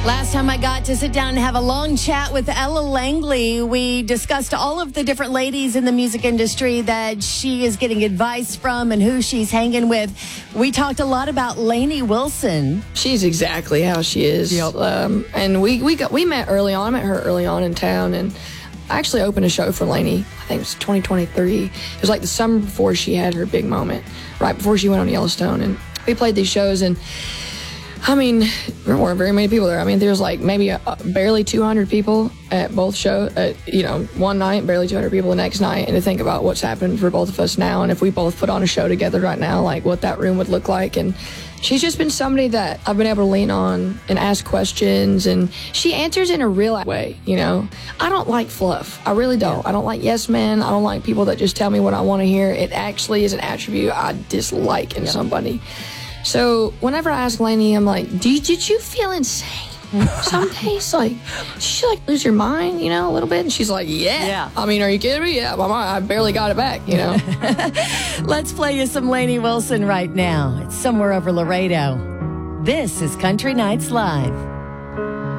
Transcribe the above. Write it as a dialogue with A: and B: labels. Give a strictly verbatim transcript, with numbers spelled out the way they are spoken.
A: Last time I got to sit down and have a long chat with Ella Langley, we discussed all of the different ladies in the music industry that she is getting advice from and who she's hanging with. We talked a lot about Lainey Wilson.
B: She's exactly how she is.
A: Yep.
B: Um, and we we got we met early on. I met her early on in town, and I actually opened a show for Lainey. I think it was twenty twenty-three. It was like the summer before she had her big moment, right before she went on Yellowstone. And we played these shows, and I mean, there weren't very many people there. I mean, there was like maybe a, a barely two hundred people at both shows, uh, you know, one night, barely two hundred people the next night. And to think about what's happened for both of us now, and if we both put on a show together right now, like what that room would look like. And she's just been somebody that I've been able to lean on and ask questions, and she answers in a real way, you know. I don't like fluff. I really don't. I don't like yes men. I don't like people that just tell me what I want to hear. It actually is an attribute I dislike in somebody. So whenever I ask Lainey, I'm like, did, did you feel insane some days? Like, did you like lose your mind, you know, a little bit? And she's like, yeah.
A: Yeah.
B: I mean, are you kidding me? Yeah, my mind, I barely got it back, you know.
A: Let's play you some Lainey Wilson right now. It's somewhere over Laredo. This is Country Nights Live.